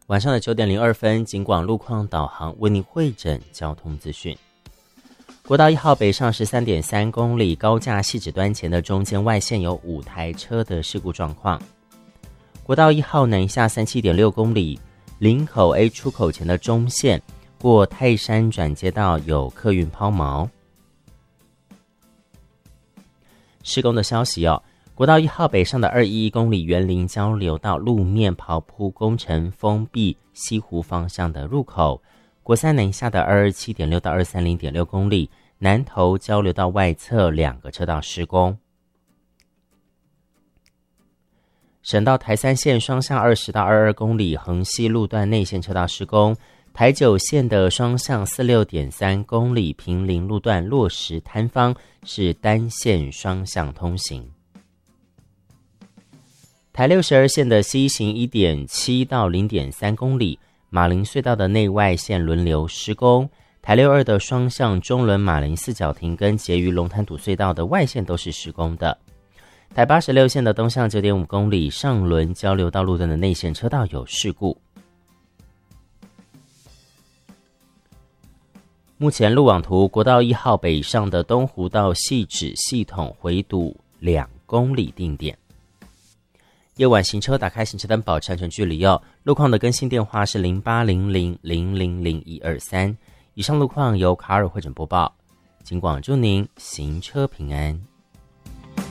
晚上的9:02，警广路况导航为您汇整交通资讯。国道1号北上13.3公里，高架汐止端前的中间外线有5台车的事故状况。国道1号南下37.6公里，林口 A 出口前的中线过泰山转接道有客运抛锚。施工的消息国道1号北上的211公里园林交流道路面刨铺工程封闭西湖方向的入口，国三南下的227.6到230.6公里南投交流道外侧2个车道施工。省道台3线双向20到22公里横溪路段内线车道施工，台9线的双向46.3公里平林路段落实摊方是单线双向通行。台62线的西行 1.7 到 0.3 公里马林隧道的内外线轮流施工，台62的双向中仑马林四角亭跟结于龙潭堵隧道的外线都是施工的。台86线的东向 9.5 公里上轮交流道路段的内线车道有事故。目前路网图，国道1号北上的东湖到汐止系统回堵2公里定点。夜晚行车打开行车灯，保持安全距离路况的更新电话是0800000123。以上路况由卡尔汇整播报，警广祝您行车平安。